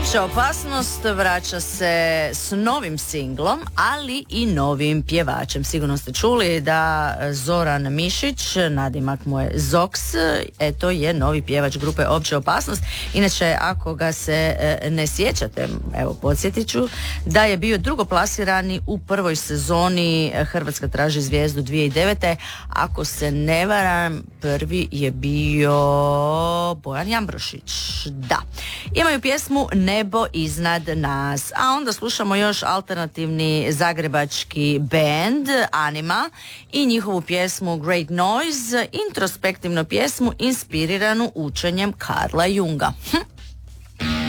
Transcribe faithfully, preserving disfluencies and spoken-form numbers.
Opća opasnost vraća se s novim singlom, ali i novim pjevačem. Sigurno ste čuli da Zoran Mišić, nadimak mu je Zoks, eto je novi pjevač grupe Opća opasnost. Inače, ako ga se ne sjećate, evo podsjetit ću da je bio drugoplasirani u prvoj sezoni Hrvatska traži zvijezdu dvije tisuće devete. Ako se ne varam, prvi je bio Bojan Jambrošić. Da. Imaju pjesmu Nebo iznad nas, a onda slušamo još alternativni zagrebački band Anima i njihovu pjesmu Great Noise, introspektivnu pjesmu inspiriranu učenjem Karla Junga. Hm.